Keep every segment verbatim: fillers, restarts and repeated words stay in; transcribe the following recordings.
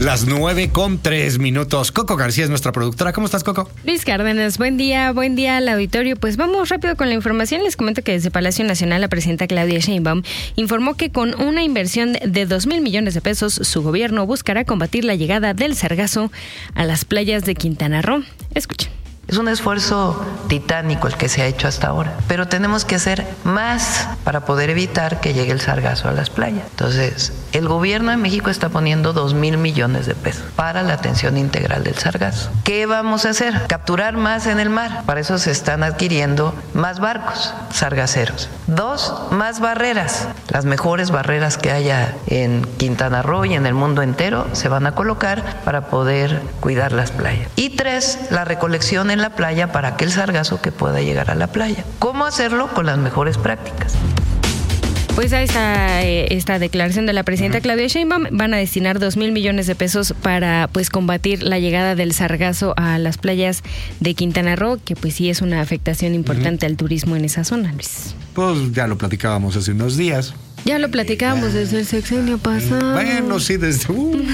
Las nueve con tres minutos. Coco García es nuestra productora. ¿Cómo estás, Coco? Luis Cárdenas, buen día, buen día al auditorio. Pues vamos rápido con la información. Les comento que desde Palacio Nacional la presidenta Claudia Sheinbaum informó que con una inversión de dos mil millones de pesos, su gobierno buscará combatir la llegada del sargazo a las playas de Quintana Roo. Escuchen. Es un esfuerzo titánico el que se ha hecho hasta ahora, pero tenemos que hacer más para poder evitar que llegue el sargazo a las playas. Entonces, el gobierno de México está poniendo dos mil millones de pesos para la atención integral del sargazo. ¿Qué vamos a hacer? Capturar más en el mar. Para eso se están adquiriendo más barcos sargaceros. Dos, más barreras. Las mejores barreras que haya en Quintana Roo y en el mundo entero se van a colocar para poder cuidar las playas. Y tres, la recolección en la playa para aquel sargazo que pueda llegar a la playa. ¿Cómo hacerlo? Con las mejores prácticas. Pues a esta, eh, esta declaración de la presidenta uh-huh. Claudia Sheinbaum van a destinar dos mil millones de pesos para pues combatir la llegada del sargazo a las playas de Quintana Roo, que pues sí es una afectación importante uh-huh. al turismo en esa zona, Luis. Pues ya lo platicábamos hace unos días. Ya lo platicábamos eh, desde el sexenio pasado. Bueno, sí, desde... Uh.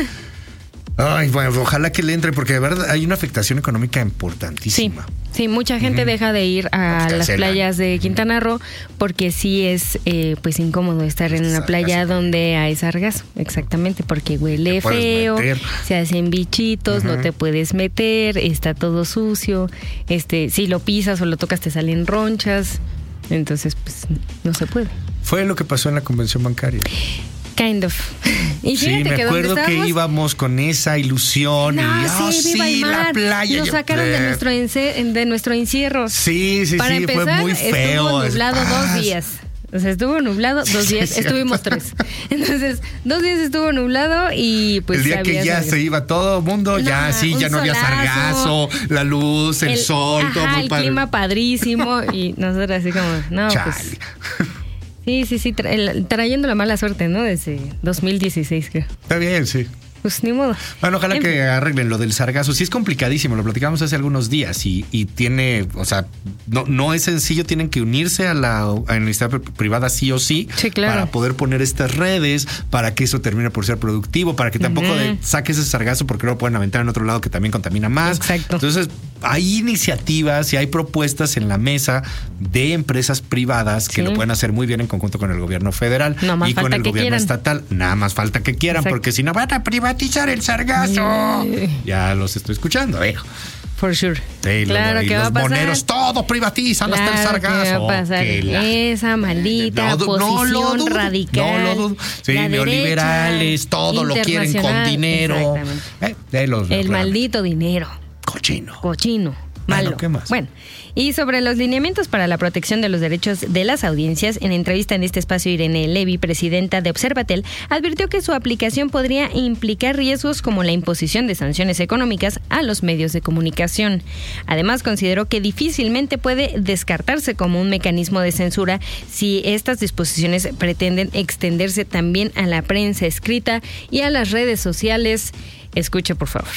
Ay, bueno, ojalá que le entre, porque de verdad hay una afectación económica importantísima. Sí, sí, mucha gente uh-huh. deja de ir a las playas de Quintana Roo porque sí es eh, pues incómodo estar en una playa donde hay sargazo, exactamente, porque huele feo, se hacen bichitos, uh-huh. no te puedes meter, está todo sucio, este, si lo pisas o lo tocas te salen ronchas, entonces pues no se puede. Fue lo que pasó en la convención bancaria. Kind of. Y sí, me que acuerdo que íbamos con esa ilusión no, y oh, sí, viva sí la playa. Nos sacaron de nuestro de nuestro encierro. Sí, sí, Para sí, empezar, fue muy feo. Estuvo nublado ah, dos días. O sea, estuvo nublado dos días, sí, estuvimos tres. Entonces, dos días estuvo nublado y pues... El día que ya sargazo. Se iba todo el mundo, no, ya sí, ya no había sargazo, la luz, el, el sol, ajá, todo muy el padre. clima padrísimo y nosotros así como, no, Chale. pues... Sí, sí, sí, tra- trayendo la mala suerte, ¿no? Desde dos mil dieciséis, creo. Está bien, sí. Pues ni modo. Bueno, ojalá en... que arreglen lo del sargazo. Sí es complicadísimo, lo platicamos hace algunos días y, y tiene, o sea, no, no es sencillo, tienen que unirse a la, a la iniciativa privada sí o sí, sí, claro. para poder poner estas redes, para que eso termine por ser productivo, para que tampoco uh-huh. de, saque ese sargazo porque no lo pueden aventar en otro lado que también contamina más. Exacto. Entonces, hay iniciativas y hay propuestas en la mesa de empresas privadas que sí. lo pueden hacer muy bien en conjunto con el gobierno federal no más y falta con el que gobierno quieran. estatal. Nada más falta que quieran, Exacto. porque si no van a privatizar el sargazo. Sí. Ya los estoy escuchando, hijo. For sure. Sí, claro lo, que va a pasar. Los moneros todo privatizan claro hasta el sargazo. Que va a pasar. La... Esa maldita no, posición no lo radical. No lo dudo. Sí, neoliberales, todo lo quieren con dinero. Eh, de los, el maldito dinero. Cochino. Cochino. Malo. Bueno, ¿qué más? Bueno, y sobre los lineamientos para la protección de los derechos de las audiencias, en entrevista en este espacio, Irene Levy, presidenta de Observatel, advirtió que su aplicación podría implicar riesgos como la imposición de sanciones económicas a los medios de comunicación. Además, consideró que difícilmente puede descartarse como un mecanismo de censura si estas disposiciones pretenden extenderse también a la prensa escrita y a las redes sociales. Escuche, por favor.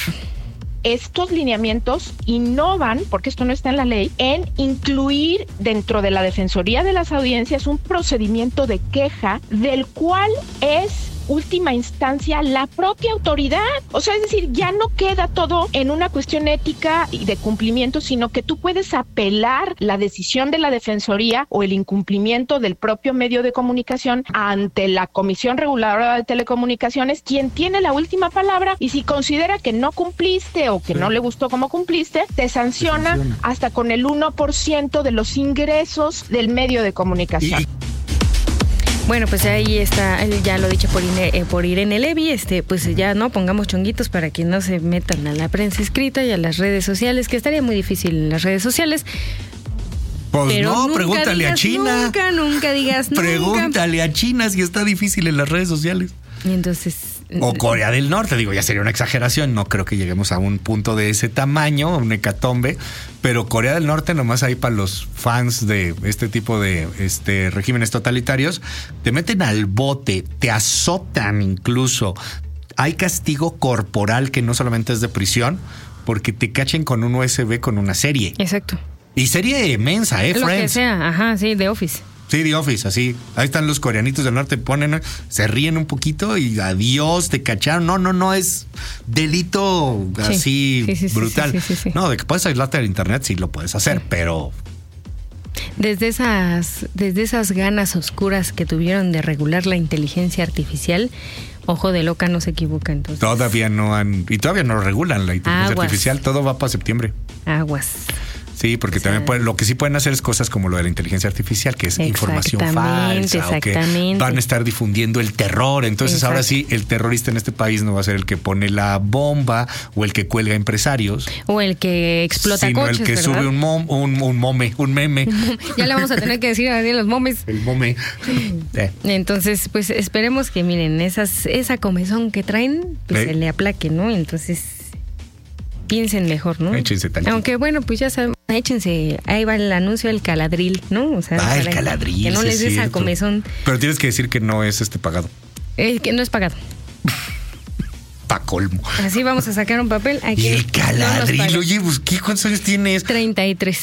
Estos lineamientos innovan, porque esto no está en la ley, en incluir dentro de la Defensoría de las Audiencias un procedimiento de queja del cual es última instancia la propia autoridad. O sea, es decir, ya no queda todo en una cuestión ética y de cumplimiento, sino que tú puedes apelar la decisión de la Defensoría o el incumplimiento del propio medio de comunicación ante la Comisión Reguladora de Telecomunicaciones, quien tiene la última palabra, y si considera que no cumpliste o que sí. no le gustó cómo cumpliste, te sanciona, te sanciona hasta con el uno por ciento de los ingresos del medio de comunicación. Y... Bueno, pues ahí está, ya lo dicho por Irene, eh, por Irene Levy, este, pues ya no pongamos chonguitos para que no se metan a la prensa escrita y a las redes sociales, que estaría muy difícil en las redes sociales. Pues pero no, nunca pregúntale digas a China. Nunca, nunca digas nunca. Pregúntale a China si está difícil en las redes sociales. Y entonces... O Corea del Norte, digo, ya sería una exageración, no creo que lleguemos a un punto de ese tamaño, un hecatombe, pero Corea del Norte, nomás ahí para los fans de este tipo de este regímenes totalitarios, te meten al bote, te azotan incluso, hay castigo corporal que no solamente es de prisión, porque te cachen con un U S B con una serie. Exacto. Y serie inmensa, ¿eh, Lo Friends? que sea, ajá, sí, The Office. Sí, The Office, así. Ahí están los coreanitos del norte, ponen, se ríen un poquito y adiós, te cacharon. No, no, no, es delito Sí, así sí, sí, sí, brutal. sí, sí, sí, sí. No, de que puedes aislarte del internet, sí lo puedes hacer, Sí. pero Desde esas, desde esas ganas oscuras que tuvieron de regular la inteligencia artificial, ojo de loca no se equivoca entonces. todavía no han, y todavía no lo regulan la inteligencia Aguas. artificial, todo va para septiembre. Aguas. Sí, porque O sea, también pueden- lo que sí pueden hacer es cosas como lo de la inteligencia artificial, que es información Exactamente, falsa, o que exactamente. van a estar difundiendo el terror. Entonces Exacto. ahora sí, el terrorista en este país no va a ser el que pone la bomba o el que cuelga empresarios, O el que explota sino coches, el que ¿verdad? sube un, mom, un, un mome, un meme. Ya le vamos a tener que decir a los momes. El mome. Eh, Entonces, pues esperemos que miren, esas, esa comezón que traen, pues Sí. se le aplaque, ¿no? Entonces, piensen mejor, ¿no? Échense tantito. Aunque bueno, pues ya saben, échense, ahí va el anuncio del caladril, ¿no? O sea, Ah, el para caladril, que no sí les es dé esa cierto. comezón, Pero tienes que decir que no es este pagado. eh, que no es pagado. Pa' colmo. Así vamos a sacar un papel. Aquí Y el no nos caladril, pagan. oye, pues, ¿qué, ¿cuántos años tienes? treinta y tres.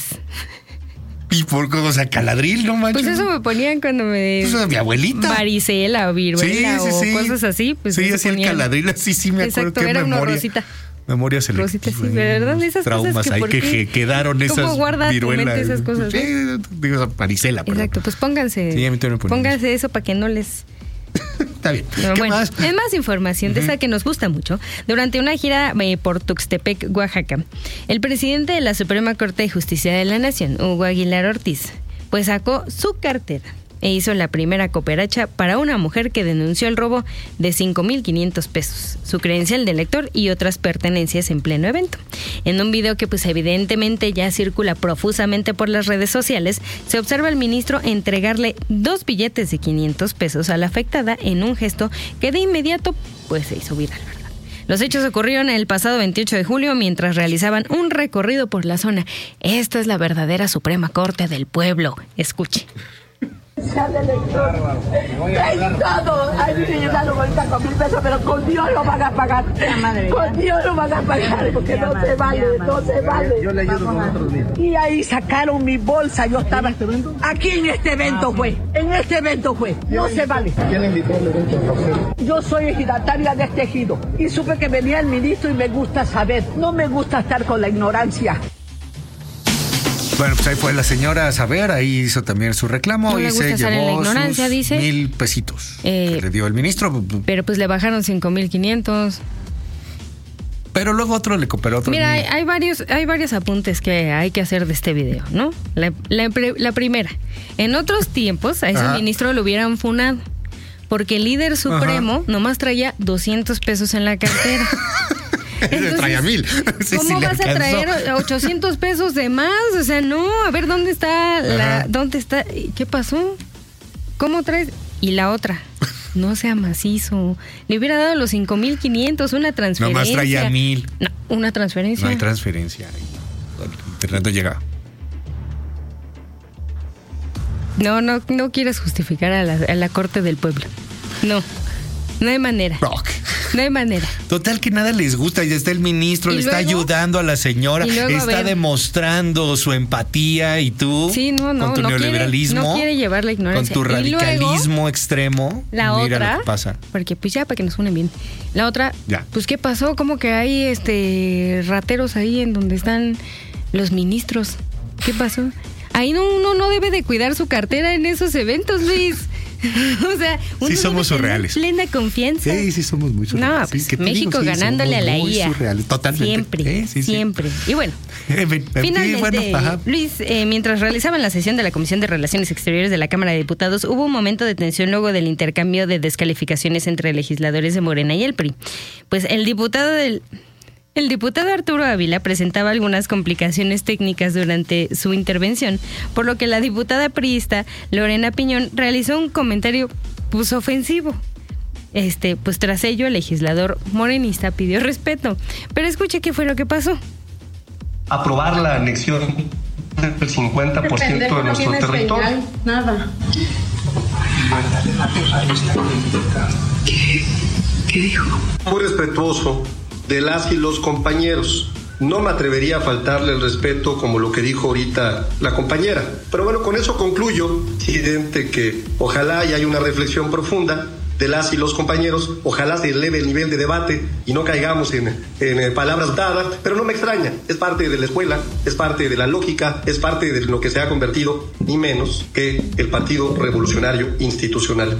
¿Y por qué? O sea, caladril, no manches. Pues eso me ponían cuando me... Pues, mi abuelita. Varicela o viruela Sí, sí, sí. o cosas así. Pues sí, eso así el ponían. caladril, así sí me acuerdo. Exacto, qué era una memoria. rosita. Memoria selectiva. Rosita, sí, de verdad, esas traumas cosas que ahí por que, qué- que quedaron ¿Cómo esas guarda tu viruelas. mente esas cosas, Sí, digo, esa varicela, perdón. Exacto, pues pónganse. Sí, a mí también me ponían pónganse eso para que no les... Está bien. No, ¿Qué bueno, más? es más información de esa que nos gusta mucho. Durante una gira eh, por Tuxtepec, Oaxaca, el presidente de la Suprema Corte de Justicia de la Nación, Hugo Aguilar Ortiz, pues sacó su cartera e hizo la primera cooperacha para una mujer que denunció el robo de cinco mil quinientos pesos, su credencial de lector y otras pertenencias en pleno evento. En un video que pues evidentemente ya circula profusamente por las redes sociales, se observa al ministro entregarle dos billetes de quinientos pesos a la afectada en un gesto que de inmediato pues se hizo viral, ¿verdad? Los hechos ocurrieron el pasado veintiocho de julio mientras realizaban un recorrido por la zona. Esta es la verdadera Suprema Corte del Pueblo. Escuche. Todo, a mí me llegaron ahorita con mil pesos, pero con Dios lo van a pagar. Con Dios lo van a pagar, porque no se vale, no se vale. Yo le ayudo con otros días. Y ahí sacaron mi bolsa, yo estaba aquí en este evento fue, en este evento fue, no se vale. ¿Quién invitó al evento a usted? Yo soy ejidataria de este ejido y supe que venía el ministro y me gusta saber, no me gusta estar con la ignorancia. Bueno, pues ahí fue la señora a saber, ahí hizo también su reclamo No y le gusta se estar en la llevó ignorancia, sus dice. mil pesitos Eh, que le dio el ministro. Pero pues le bajaron cinco mil quinientos. Pero luego otro le cooperó otro. Mira, hay, mil. hay varios hay varios apuntes que hay que hacer de este video, ¿no? La, la pre- la primera, en otros tiempos a ese Ajá. ministro lo hubieran funado porque el líder supremo Ajá. nomás traía doscientos pesos en la cartera. Ese traía mil. Sí, ¿Cómo sí le vas a alcanzó. traer ochocientos pesos de más? O sea, no, a ver, ¿dónde está la, Ajá. dónde está? ¿Qué pasó? ¿Cómo traes? Y la otra, no sea macizo. Le hubiera dado los cinco mil quinientos, una transferencia. Nomás traía mil. No, una transferencia. No hay transferencia. El internet no llega. No, no, no quieres justificar a la, a la corte del pueblo. No, no hay manera. Rock. No hay manera. Total que nada les gusta, ya está el ministro, ¿Y le está luego? ayudando a la señora, Y luego, a está ver. demostrando su empatía y tú Sí, no, no, con tu no quiere- neoliberalismo, no quiere llevar la con ignorancia. tu Y luego, radicalismo extremo, La mira otra, lo que pasa. porque pues ya para que nos unen bien. La otra, Ya. pues ¿qué pasó? Como que hay este rateros ahí en donde están los ministros. ¿Qué pasó? Ahí no, uno no debe de cuidar su cartera en esos eventos, Luis. O sea, uno Sí somos debe tener surreales. plena confianza. Sí, sí somos muy surreales. No, Sí, pues ¿qué te México digo? Sí, ganándole a somos la muy I A. surreales, totalmente. Siempre, Eh, sí, sí. siempre. Y bueno, En fin, en fin, finalmente, bueno, ajá. Luis, eh, mientras realizaban la sesión de la Comisión de Relaciones Exteriores de la Cámara de Diputados, hubo un momento de tensión luego del intercambio de descalificaciones entre legisladores de Morena y el P R I. Pues el diputado del... El diputado Arturo Ávila presentaba algunas complicaciones técnicas durante su intervención, por lo que la diputada priista Lorena Piñón realizó un comentario pues ofensivo. Este, pues tras ello el legislador morenista pidió respeto. Pero escuche qué fue lo que pasó. Aprobar la anexión del cincuenta por ciento de nuestro territorio. Nada. Muy respetuoso de las y los compañeros. No me atrevería a faltarle el respeto como lo que dijo ahorita la compañera. Pero bueno, con eso concluyo, presidente, que ojalá y haya una reflexión profunda de las y los compañeros, ojalá se eleve el nivel de debate y no caigamos en, en palabras dadas, pero no me extraña, es parte de la escuela, es parte de la lógica, es parte de lo que se ha convertido, ni menos que el Partido Revolucionario Institucional.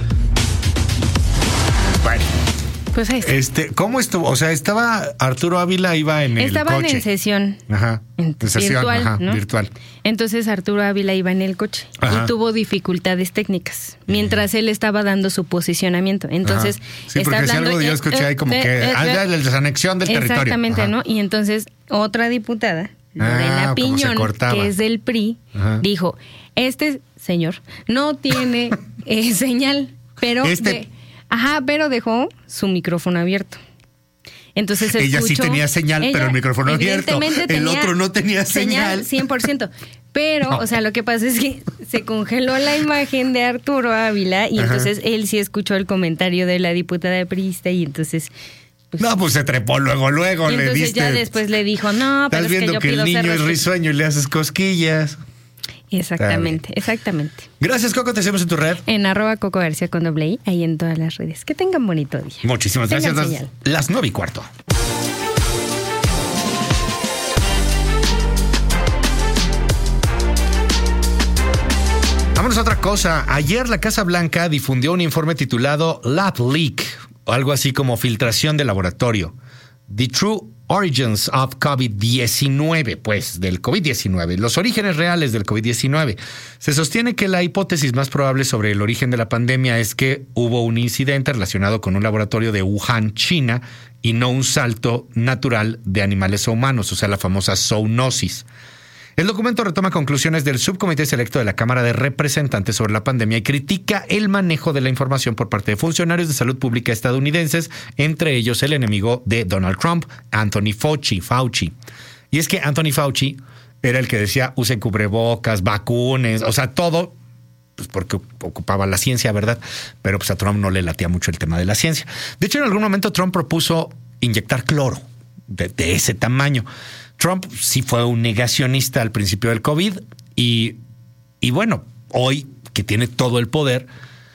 Bueno. Pues ahí está. Este, ¿cómo estuvo? O sea, estaba Arturo Ávila, iba en el Estaban coche. en sesión. Ajá. En sesión, virtual, ajá, ¿no? virtual. Entonces Arturo Ávila iba en el coche Ajá. y tuvo dificultades técnicas mientras él estaba dando su posicionamiento. Entonces, Ajá. Sí, está porque si hablando, algo yo eh, escuché ahí como eh, que eh, ah, eh, la desanexión del territorio. Exactamente, Ajá. ¿no? Y entonces otra diputada, Lorena Ah, como se Piñón, cortaba. que es del P R I, Ajá. dijo, este señor no tiene eh, señal, pero Este- de- ajá, pero dejó su micrófono abierto. Entonces se Ella sí escuchó- tenía señal, pero el micrófono abierto. evidentemente El tenía otro no tenía señal. cien por ciento. Pero, No. o sea, lo que pasa es que se congeló la imagen de Arturo Ávila y Ajá. entonces él sí escuchó el comentario de la diputada priista y entonces... pues, No, pues se trepó luego, luego, y le entonces diste. ya después le dijo, no, pero Estás es que viendo yo que, pido el ser niño es respe-". risueño y le haces cosquillas. Exactamente, exactamente. Gracias, Coco, te hacemos en tu red. En arroba Coco García con doble I, ahí en todas las redes. Que tengan bonito día. Muchísimas Tengan gracias. señal. Las, las nueve y cuarto. Vámonos a otra cosa. Ayer la Casa Blanca difundió un informe titulado Lab Leak, o algo así como filtración de laboratorio. The True Origins of COVID diecinueve, pues, del COVID diecinueve, los orígenes reales del COVID diecinueve. Se sostiene que la hipótesis más probable sobre el origen de la pandemia es que hubo un incidente relacionado con un laboratorio de Wuhan, China, y no un salto natural de animales a humanos, o sea, la famosa zoonosis. El documento retoma conclusiones del subcomité selecto de la Cámara de Representantes sobre la pandemia y critica el manejo de la información por parte de funcionarios de salud pública estadounidenses, entre ellos el enemigo de Donald Trump, Anthony Fauci. Fauci. Y es que Anthony Fauci era el que decía usen cubrebocas, vacunes, o sea, todo, pues porque ocupaba la ciencia, ¿verdad? Pero pues a Trump no le latía mucho el tema de la ciencia. De hecho, en algún momento Trump propuso inyectar cloro de, de ese tamaño. Trump sí fue un negacionista al principio del COVID y, y bueno, hoy que tiene todo el poder,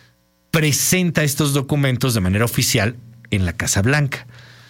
presenta estos documentos de manera oficial en la Casa Blanca.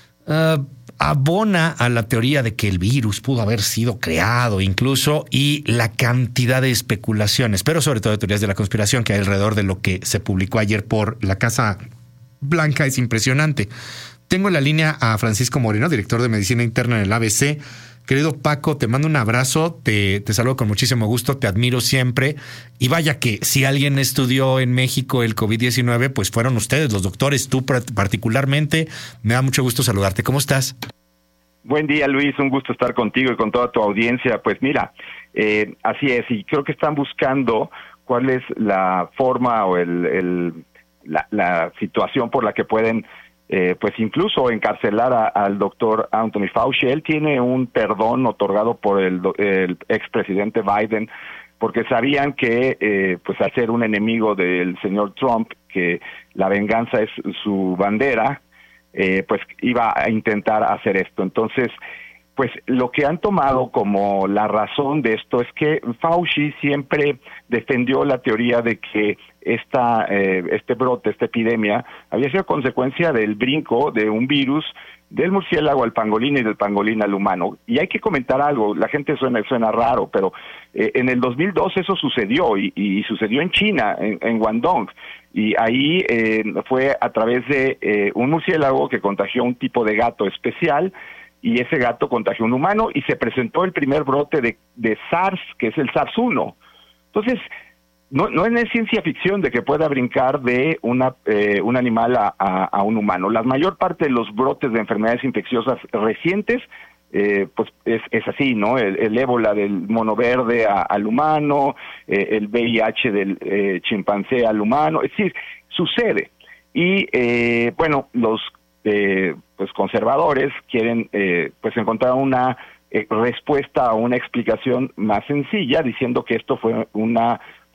Uh, abona a la teoría de que el virus pudo haber sido creado incluso y la cantidad de especulaciones, pero sobre todo de teorías de la conspiración que hay alrededor de lo que se publicó ayer por la Casa Blanca es impresionante. Tengo en la línea a Francisco Moreno, director de Medicina Interna en el A B C. Querido Paco, te mando un abrazo, te, te saludo con muchísimo gusto, te admiro siempre. Y vaya que si alguien estudió en México el COVID diecinueve, pues fueron ustedes, los doctores, tú particularmente. Me da mucho gusto saludarte. ¿Cómo estás? Buen día, Luis. Un gusto estar contigo y con toda tu audiencia. Pues mira, eh, así es. Y creo que están buscando cuál es la forma o el, el la, la situación por la que pueden Eh, pues incluso encarcelar a, al doctor Anthony Fauci. Él tiene un perdón otorgado por el, el expresidente Biden porque sabían que eh, pues al ser un enemigo del señor Trump, que la venganza es su bandera, eh, pues iba a intentar hacer esto. Entonces, pues lo que han tomado como la razón de esto es que Fauci siempre defendió la teoría de que esta eh, este brote, esta epidemia, había sido consecuencia del brinco de un virus del murciélago al pangolín y del pangolín al humano. Y hay que comentar algo, la gente suena suena raro, pero eh, en el dos mil dos eso sucedió, y, y sucedió en China, en, en Guangdong, y ahí eh, fue a través de eh, un murciélago que contagió un tipo de gato especial, y ese gato contagió a un humano, y se presentó el primer brote de, de SARS, que es el SARS uno. Entonces, no, no es ciencia ficción de que pueda brincar de una eh, un animal a, a, a un humano. La mayor parte de los brotes de enfermedades infecciosas recientes, eh, pues es, es así, ¿no? El, el ébola del mono verde a, al humano, eh, el V I H del eh, chimpancé al humano, es decir, sucede. Y, eh, bueno, los eh, pues conservadores quieren eh, pues encontrar una eh, respuesta o una explicación más sencilla, diciendo que esto fue una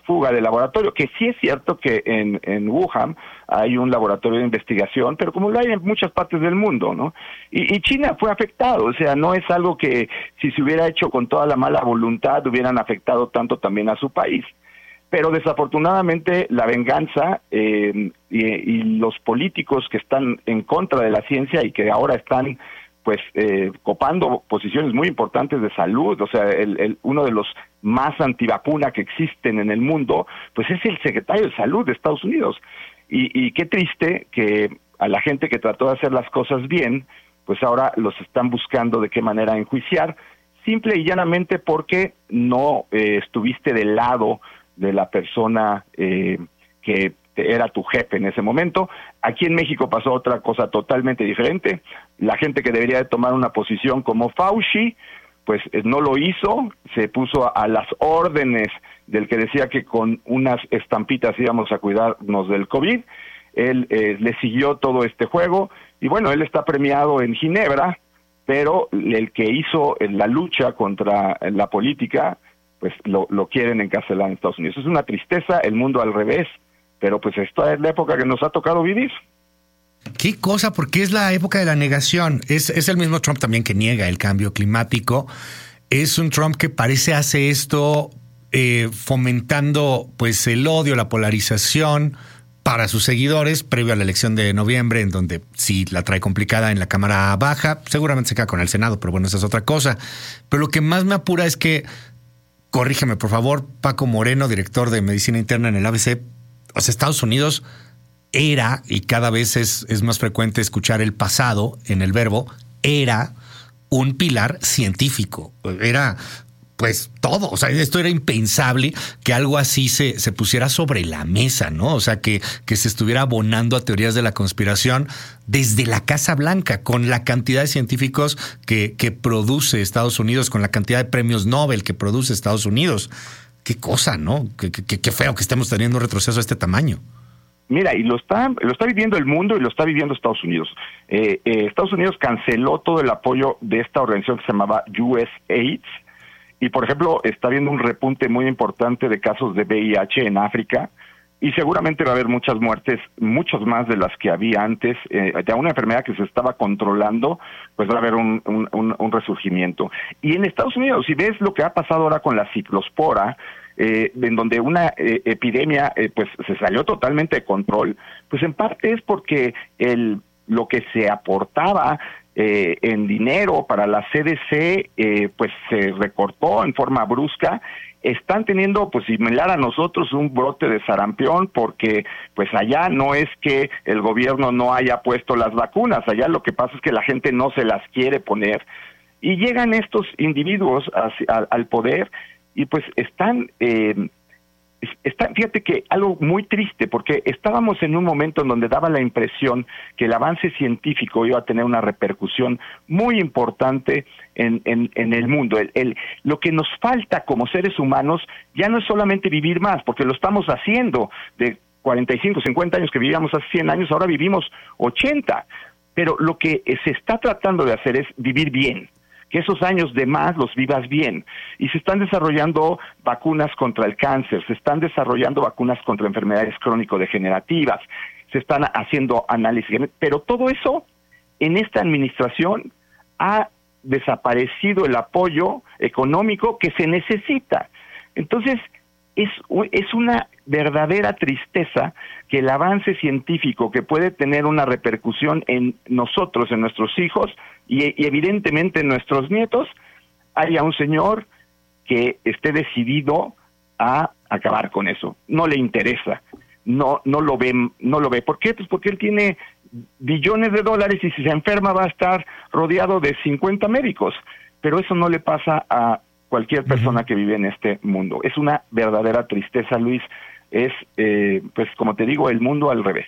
fuga de laboratorio, que sí es cierto que en, en Wuhan hay un laboratorio de investigación, pero como lo hay en muchas partes del mundo, ¿no? Y, y China fue afectado, o sea, no es algo que si se hubiera hecho con toda la mala voluntad hubieran afectado tanto también a su país. Pero desafortunadamente la venganza eh, y, y los políticos que están en contra de la ciencia y que ahora están pues eh, copando posiciones muy importantes de salud, o sea, el, el, uno de los más antivacuna que existen en el mundo, pues es el secretario de Salud de Estados Unidos. Y, y qué triste que a la gente que trató de hacer las cosas bien, pues ahora los están buscando de qué manera enjuiciar, simple y llanamente porque no eh, estuviste del lado de la persona eh, que era tu jefe en ese momento. Aquí en México pasó otra cosa totalmente diferente. La gente que debería de tomar una posición como Fauci, pues no lo hizo, se puso a las órdenes del que decía que con unas estampitas íbamos a cuidarnos del COVID. Él eh, le siguió todo este juego y bueno, él está premiado en Ginebra, pero el que hizo la lucha contra la política, pues lo, lo quieren encarcelar en Estados Unidos. Es una tristeza, el mundo al revés, pero pues esta es la época que nos ha tocado vivir. ¿Qué cosa? Porque es la época de la negación. Es, es el mismo Trump también que niega el cambio climático. Es un Trump que parece hace esto eh, fomentando pues el odio, la polarización para sus seguidores previo a la elección de noviembre, en donde sí la trae complicada en la Cámara Baja. Seguramente se queda con el Senado, pero bueno, esa es otra cosa. Pero lo que más me apura es que, corrígeme por favor, Paco Moreno, director de Medicina Interna en el A B C, o sea, Estados Unidos era, y cada vez es, es más frecuente escuchar el pasado en el verbo, era un pilar científico. Era, pues, todo. O sea, esto era impensable que algo así se, se pusiera sobre la mesa, ¿no? O sea, que, que se estuviera abonando a teorías de la conspiración desde la Casa Blanca, con la cantidad de científicos que, que produce Estados Unidos, con la cantidad de premios Nobel que produce Estados Unidos. Qué cosa, ¿no? Qué, qué, qué feo que estemos teniendo un retroceso de este tamaño. Mira, y lo está, lo está viviendo el mundo y lo está viviendo Estados Unidos. Eh, eh, Estados Unidos canceló todo el apoyo de esta organización que se llamaba U S AIDS y, por ejemplo, está habiendo un repunte muy importante de casos de V I H en África y seguramente va a haber muchas muertes, muchos más de las que había antes, eh, de una enfermedad que se estaba controlando, pues va a haber un, un, un, un resurgimiento. Y en Estados Unidos, si ves lo que ha pasado ahora con la ciclospora, Eh, en donde una eh, epidemia eh, pues se salió totalmente de control, pues en parte es porque el lo que se aportaba eh, en dinero para la C D C eh, pues se recortó en forma brusca. Están teniendo, pues similar a nosotros, un brote de sarampión, porque pues allá no es que el gobierno no haya puesto las vacunas, allá lo que pasa es que la gente no se las quiere poner, y llegan estos individuos hacia, al, al poder, y pues están, eh, están, fíjate que algo muy triste, porque estábamos en un momento en donde daba la impresión que el avance científico iba a tener una repercusión muy importante en, en, en el mundo. El, el, lo que nos falta como seres humanos ya no es solamente vivir más, porque lo estamos haciendo. De cuarenta y cinco, cincuenta años que vivíamos hace cien años, ahora vivimos ochenta. Pero lo que se está tratando de hacer es vivir bien, que esos años de más los vivas bien. Y se están desarrollando vacunas contra el cáncer, se están desarrollando vacunas contra enfermedades crónico-degenerativas, se están haciendo análisis, pero todo eso en esta administración ha desaparecido el apoyo económico que se necesita. Entonces, es, es una verdadera tristeza que el avance científico, que puede tener una repercusión en nosotros, en nuestros hijos y, y evidentemente en nuestros nietos, haya un señor que esté decidido a acabar con eso. No le interesa, no no lo ve, no lo ve. ¿Por qué? Pues porque él tiene billones de dólares y si se enferma va a estar rodeado de cincuenta médicos, pero eso no le pasa a cualquier persona uh-huh. que vive en este mundo. Es una verdadera tristeza, Luis. Es, eh, pues como te digo, el mundo al revés.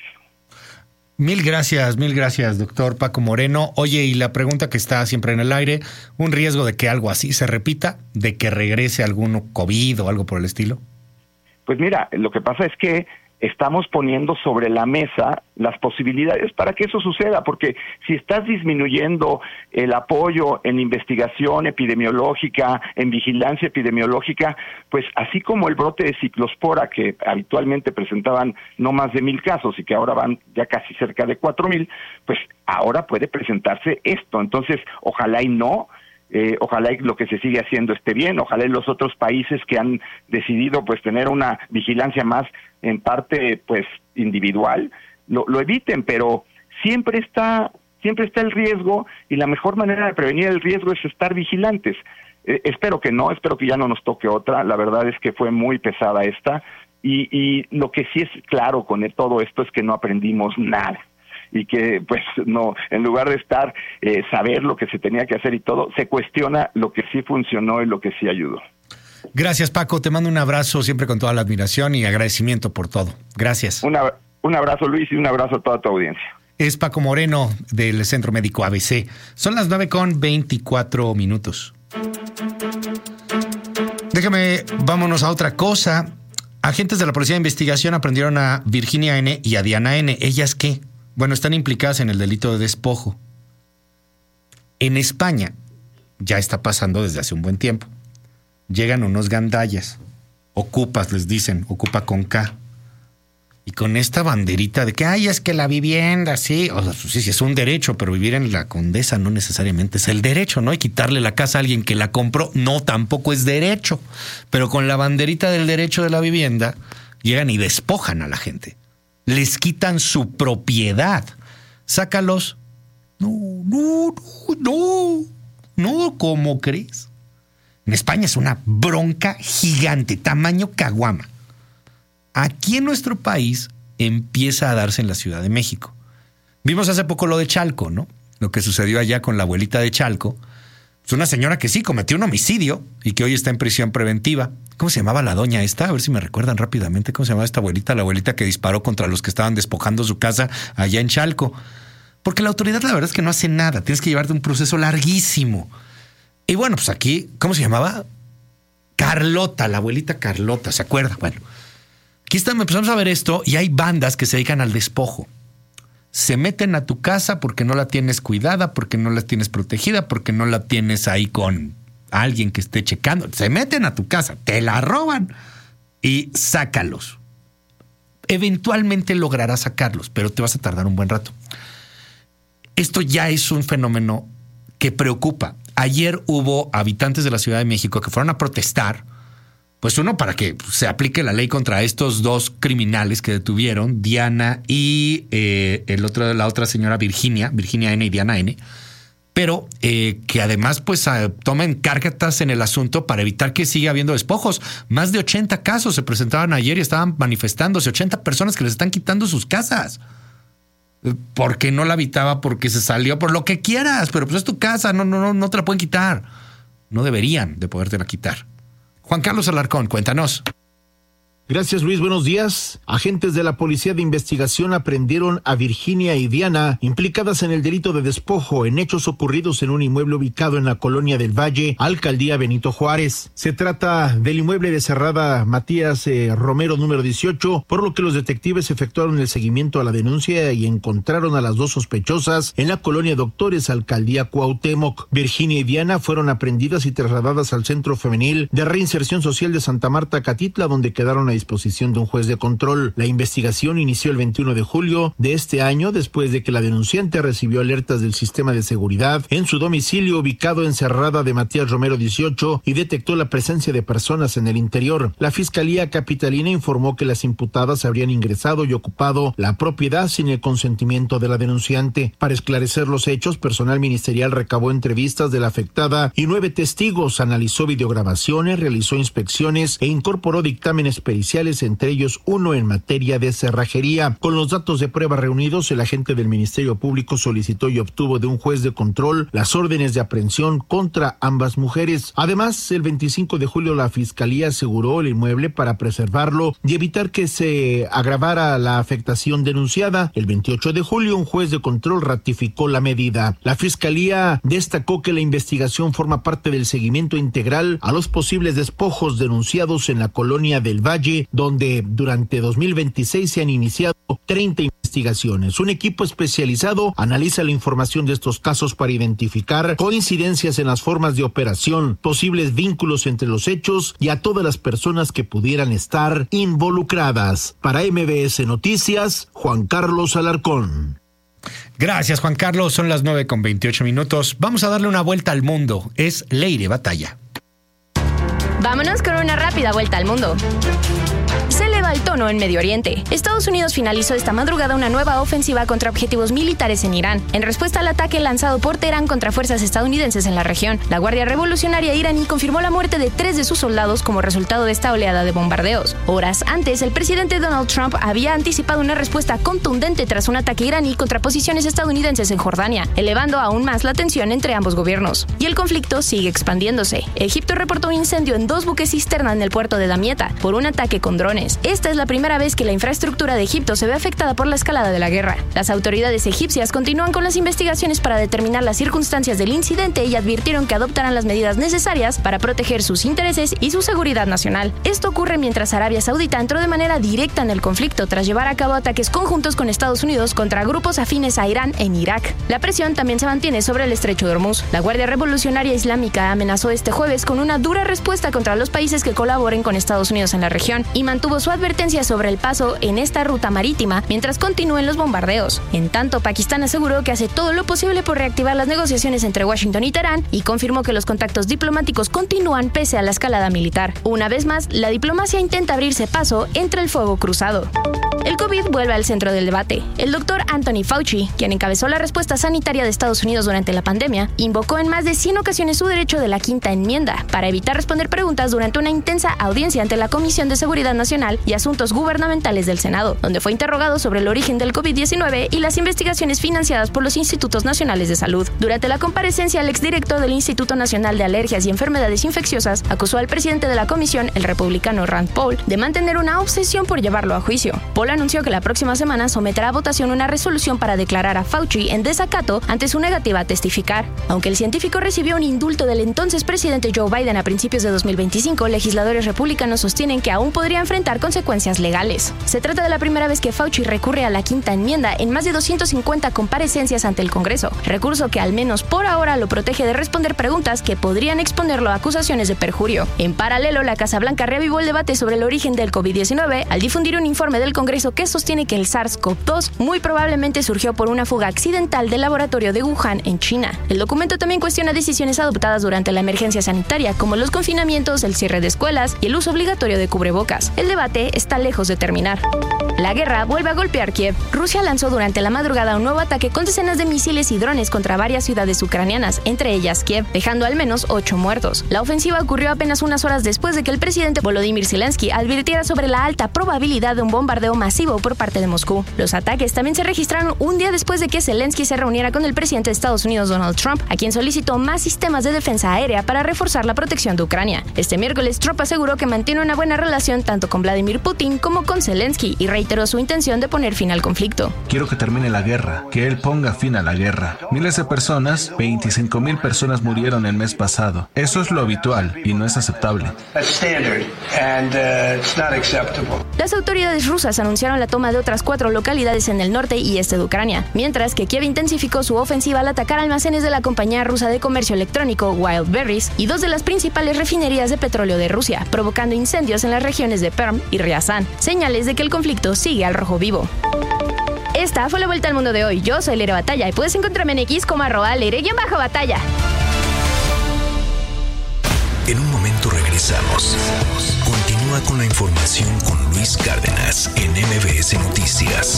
Mil gracias, mil gracias, doctor Paco Moreno. Oye, y la pregunta que está siempre en el aire, ¿un riesgo de que algo así se repita? ¿De que regrese algún COVID o algo por el estilo? Pues mira, lo que pasa es que estamos poniendo sobre la mesa las posibilidades para que eso suceda, porque si estás disminuyendo el apoyo en investigación epidemiológica, en vigilancia epidemiológica, pues así como el brote de ciclospora, que habitualmente presentaban no más de mil casos y que ahora van ya casi cerca de cuatro mil, pues ahora puede presentarse esto. Entonces, ojalá y no, Eh, ojalá y lo que se sigue haciendo esté bien, ojalá y los otros países que han decidido pues tener una vigilancia más en parte pues individual lo, lo eviten, pero siempre está siempre está el riesgo y la mejor manera de prevenir el riesgo es estar vigilantes. Eh, espero que no, espero que ya no nos toque otra. La verdad es que fue muy pesada esta y, y lo que sí es claro con todo esto es que no aprendimos nada. Y que, pues, no, en lugar de estar, eh, saber lo que se tenía que hacer y todo, se cuestiona lo que sí funcionó y lo que sí ayudó. Gracias, Paco. Te mando un abrazo siempre con toda la admiración y agradecimiento por todo. Gracias. Una, un abrazo, Luis, y un abrazo a toda tu audiencia. Es Paco Moreno del Centro Médico A B C. Son las nueve con veinticuatro minutos. Déjame, vámonos a otra cosa. Agentes de la Policía de Investigación aprendieron a Virginia N. y a Diana N. ¿Ellas qué? Bueno, están implicadas en el delito de despojo. En España, ya está pasando desde hace un buen tiempo, llegan unos gandallas, ocupas, les dicen, ocupa con K, y con esta banderita de que, ay, es que la vivienda, sí, o sea, sí, sí, es un derecho, pero vivir en la Condesa no necesariamente es el derecho, ¿no? Y quitarle la casa a alguien que la compró, no, tampoco es derecho. Pero con la banderita del derecho de la vivienda, llegan y despojan a la gente. Les quitan su propiedad. Sácalos. No, no, no, no. No, ¿cómo crees? En España es una bronca gigante, tamaño caguama. Aquí en nuestro país empieza a darse en la Ciudad de México. Vimos hace poco lo de Chalco, ¿no? Lo que sucedió allá con la abuelita de Chalco. Es una señora que sí cometió un homicidio y que hoy está en prisión preventiva. ¿Cómo se llamaba la doña esta? A ver si me recuerdan rápidamente cómo se llamaba esta abuelita, la abuelita que disparó contra los que estaban despojando su casa allá en Chalco. Porque la autoridad la verdad es que no hace nada. Tienes que llevarte un proceso larguísimo. Y bueno, pues aquí, ¿cómo se llamaba? Carlota, la abuelita Carlota, ¿se acuerda? Bueno, aquí está, empezamos a ver esto y hay bandas que se dedican al despojo. Se meten a tu casa porque no la tienes cuidada, porque no la tienes protegida, porque no la tienes ahí con alguien que esté checando. Se meten a tu casa, te la roban y sácalos. Eventualmente lograrás sacarlos, pero te vas a tardar un buen rato. Esto ya es un fenómeno que preocupa. Ayer hubo habitantes de la Ciudad de México que fueron a protestar. Pues uno, para que se aplique la ley contra estos dos criminales que detuvieron, Diana y eh, el otro, la otra señora Virginia, Virginia N. y Diana N., pero eh, que además pues uh, tomen cartas en el asunto para evitar que siga habiendo despojos. Más de ochenta casos se presentaban ayer y estaban manifestándose, ochenta personas que les están quitando sus casas. ¿Por qué no la habitaba? Porque se salió, por lo que quieras, pero pues es tu casa, no, no, no, no te la pueden quitar. No deberían de podértela quitar. Juan Carlos Alarcón, cuéntanos. Gracias, Luis. Buenos días. Agentes de la Policía de Investigación aprendieron a Virginia y Diana, implicadas en el delito de despojo en hechos ocurridos en un inmueble ubicado en la Colonia del Valle, Alcaldía Benito Juárez. Se trata del inmueble de Cerrada Matías eh, Romero número dieciocho, por lo que los detectives efectuaron el seguimiento a la denuncia y encontraron a las dos sospechosas en la Colonia Doctores, Alcaldía Cuauhtémoc. Virginia y Diana fueron aprehendidas y trasladadas al Centro Femenil de Reinserción Social de Santa Marta, Catitla, donde quedaron a disposición de un juez de control. La investigación inició el veintiuno de julio de este año, después de que la denunciante recibió alertas del sistema de seguridad en su domicilio ubicado en Cerrada de Matías Romero dieciocho y detectó la presencia de personas en el interior. La Fiscalía Capitalina informó que las imputadas habrían ingresado y ocupado la propiedad sin el consentimiento de la denunciante. Para esclarecer los hechos, personal ministerial recabó entrevistas de la afectada y nueve testigos, analizó videograbaciones, realizó inspecciones e incorporó dictámenes periciales, entre ellos uno en materia de cerrajería. Con los datos de prueba reunidos, el agente del Ministerio Público solicitó y obtuvo de un juez de control las órdenes de aprehensión contra ambas mujeres. Además, el veinticinco de julio la Fiscalía aseguró el inmueble para preservarlo y evitar que se agravara la afectación denunciada. El veintiocho de julio, un juez de control ratificó la medida. La Fiscalía destacó que la investigación forma parte del seguimiento integral a los posibles despojos denunciados en la Colonia del Valle Norte, donde durante dos mil veintiséis se han iniciado treinta investigaciones. Un equipo especializado analiza la información de estos casos para identificar coincidencias en las formas de operación, posibles vínculos entre los hechos y a todas las personas que pudieran estar involucradas. Para M B S Noticias, Juan Carlos Alarcón. Gracias, Juan Carlos. Son las nueve con veintiocho minutos. Vamos a darle una vuelta al mundo. Es Leire Batalla. Vámonos con una rápida vuelta al mundo. Se eleva el tono en Medio Oriente. Estados Unidos finalizó esta madrugada una nueva ofensiva contra objetivos militares en Irán, en respuesta al ataque lanzado por Teherán contra fuerzas estadounidenses en la región. La Guardia Revolucionaria iraní confirmó la muerte de tres de sus soldados como resultado de esta oleada de bombardeos. Horas antes, el presidente Donald Trump había anticipado una respuesta contundente tras un ataque iraní contra posiciones estadounidenses en Jordania, elevando aún más la tensión entre ambos gobiernos. Y el conflicto sigue expandiéndose. Egipto reportó un incendio en dos buques cisterna en el puerto de Damietta por un ataque con drones. Esta es la primera vez que la infraestructura de Egipto se ve afectada por la escalada de la guerra. Las autoridades egipcias continúan con las investigaciones para determinar las circunstancias del incidente y advirtieron que adoptarán las medidas necesarias para proteger sus intereses y su seguridad nacional. Esto ocurre mientras Arabia Saudita entró de manera directa en el conflicto tras llevar a cabo ataques conjuntos con Estados Unidos contra grupos afines a Irán en Irak. La presión también se mantiene sobre el estrecho de Hormuz. La Guardia Revolucionaria Islámica amenazó este jueves con una dura respuesta contra los países que colaboren con Estados Unidos en la región y mantuvo su advertencia sobre el paso en esta ruta marítima mientras continúen los bombardeos. En tanto, Pakistán aseguró que hace todo lo posible por reactivar las negociaciones entre Washington y Teherán y confirmó que los contactos diplomáticos continúan pese a la escalada militar. Una vez más, la diplomacia intenta abrirse paso entre el fuego cruzado. El COVID vuelve al centro del debate. El doctor Anthony Fauci, quien encabezó la respuesta sanitaria de Estados Unidos durante la pandemia, invocó en más de cien ocasiones su derecho de la quinta enmienda para evitar responder preguntas durante una intensa audiencia ante la Comisión de Seguridad Nacional y Asuntos Gubernamentales del Senado, donde fue interrogado sobre el origen del COVID diecinueve y las investigaciones financiadas por los Institutos Nacionales de Salud. Durante la comparecencia, el exdirector del Instituto Nacional de Alergias y Enfermedades Infecciosas acusó al presidente de la comisión, el republicano Rand Paul, de mantener una obsesión por llevarlo a juicio. Paul anunció que la próxima semana someterá a votación una resolución para declarar a Fauci en desacato ante su negativa a testificar. Aunque el científico recibió un indulto del entonces presidente Joe Biden a principios de dos mil veinticinco, legisladores republicanos sostienen que aún podría enfrentar consecuencias legales. Se trata de la primera vez que Fauci recurre a la quinta enmienda en más de doscientas cincuenta comparecencias ante el Congreso, recurso que al menos por ahora lo protege de responder preguntas que podrían exponerlo a acusaciones de perjurio. En paralelo, la Casa Blanca reavivó el debate sobre el origen del COVID diecinueve al difundir un informe del Congreso que sostiene que el SARS-CoV dos muy probablemente surgió por una fuga accidental del laboratorio de Wuhan en China. El documento también cuestiona decisiones adoptadas durante la emergencia sanitaria, como los confinamientos, el cierre de escuelas y el uso obligatorio de cubrebocas. El debate está lejos de terminar. La guerra vuelve a golpear Kiev. Rusia lanzó durante la madrugada un nuevo ataque con decenas de misiles y drones contra varias ciudades ucranianas, entre ellas Kiev, dejando al menos ocho muertos. La ofensiva ocurrió apenas unas horas después de que el presidente Volodymyr Zelensky advirtiera sobre la alta probabilidad de un bombardeo masivo por parte de Moscú. Los ataques también se registraron un día después de que Zelensky se reuniera con el presidente de Estados Unidos, Donald Trump, a quien solicitó más sistemas de defensa aérea para reforzar la protección de Ucrania. Este miércoles, Trump aseguró que mantiene una buena relación tanto con Vladimir Putin como con Zelensky y reiteró su intención de poner fin al conflicto. Quiero que termine la guerra, que él ponga fin a la guerra. Miles de personas, veinticinco mil personas murieron el mes pasado. Eso es lo habitual y no es aceptable. Las autoridades rusas anunciaron la toma de otras cuatro localidades en el norte y este de Ucrania, mientras que Kiev intensificó su ofensiva al atacar almacenes de la compañía rusa de comercio electrónico Wildberries y dos de las principales refinerías de petróleo de Rusia, provocando incendios en las regiones de Perm y Ryazán, señales de que el conflicto sigue al rojo vivo. Esta fue la vuelta al mundo de hoy. Yo soy Leire Batalla y puedes encontrarme en X como arroba Leire-Batalla. En un momento regresamos. Continúa con la información con Luis Cárdenas en M B S Noticias.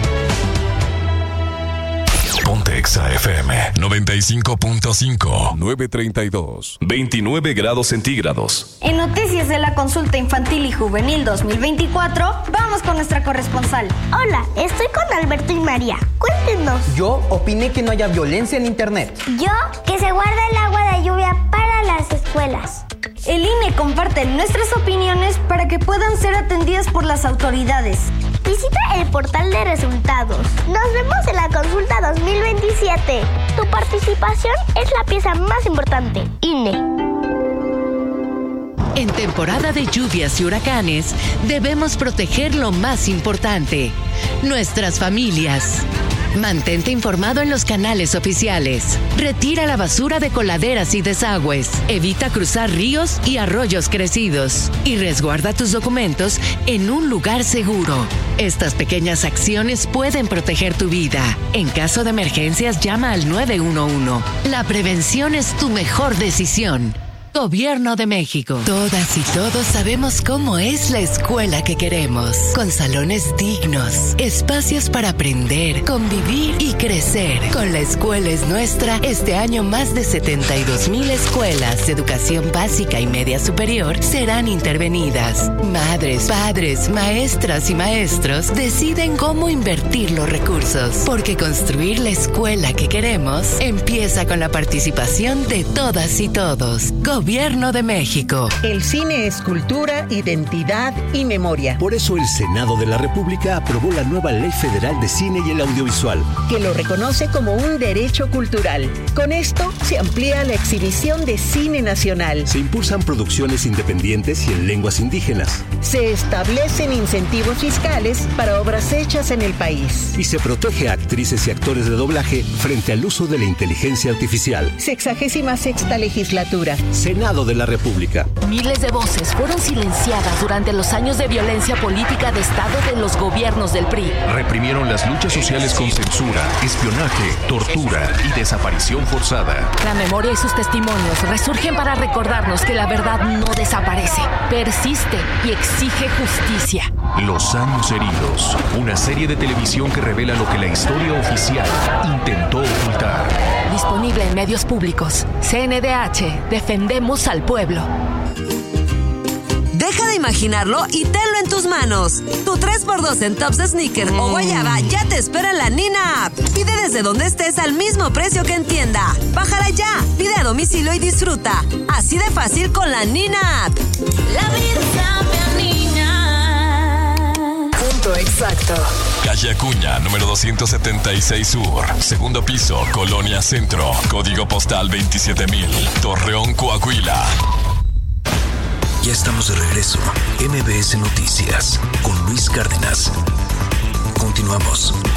Ponte Exa F M noventa y cinco punto cinco. nueve treinta y dos. veintinueve grados centígrados. En noticias de la consulta infantil y juvenil dos mil veinticuatro, vamos con nuestra corresponsal. Hola, estoy con Alberto y María. Cuéntenos. Yo opiné que no haya violencia en internet. Yo, que se guarda el agua de lluvia para las escuelas. El I N E comparte nuestras opiniones para que puedan ser atendidas por las autoridades. Visita el portal de resultados. Nos vemos en la consulta dos mil veintisiete. Tu participación es la pieza más importante. I N E. En temporada de lluvias y huracanes, debemos proteger lo más importante, nuestras familias. Mantente informado en los canales oficiales. Retira la basura de coladeras y desagües. Evita cruzar ríos y arroyos crecidos. Y resguarda tus documentos en un lugar seguro. Estas pequeñas acciones pueden proteger tu vida. En caso de emergencias, llama al nueve uno uno. La prevención es tu mejor decisión. Gobierno de México. Todas y todos sabemos cómo es la escuela que queremos. Con salones dignos, espacios para aprender, convivir y crecer. Con La Escuela es Nuestra, este año más de setenta y dos mil escuelas de educación básica y media superior serán intervenidas. Madres, padres, maestras y maestros deciden cómo invertir los recursos. Porque construir la escuela que queremos empieza con la participación de todas y todos. Gobierno de México. El cine es cultura, identidad y memoria. Por eso el Senado de la República aprobó la nueva Ley Federal de Cine y el Audiovisual, que lo reconoce como un derecho cultural. Con esto se amplía la exhibición de cine nacional. Se impulsan producciones independientes y en lenguas indígenas. Se establecen incentivos fiscales para obras hechas en el país. Y se protege a actrices y actores de doblaje frente al uso de la inteligencia artificial. Sexagésima sexta legislatura. Senado de la República. Miles de voces fueron silenciadas durante los años de violencia política de Estado de los gobiernos del P R I. Reprimieron las luchas sociales con censura, espionaje, tortura y desaparición forzada. La memoria y sus testimonios resurgen para recordarnos que la verdad no desaparece, persiste y exige justicia. Los años heridos, una serie de televisión que revela lo que la historia oficial intentó ocultar. Disponible en medios públicos. C N D H, defendemos al pueblo. Deja de imaginarlo y tenlo en tus manos. Tu tres por dos en tops, sneaker mm. o guayaba ya te espera en la Nina App. Pide desde donde estés al mismo precio que en tienda. Bájala ya, pide a domicilio y disfruta. Así de fácil con la Nina App. La vida sabe a niña. Punto exacto. Calle Acuña, número doscientos setenta y seis Sur. Segundo piso, Colonia Centro. Código postal veintisiete mil. Torreón, Coahuila. Ya estamos de regreso. M B S Noticias con Luis Cárdenas. Continuamos.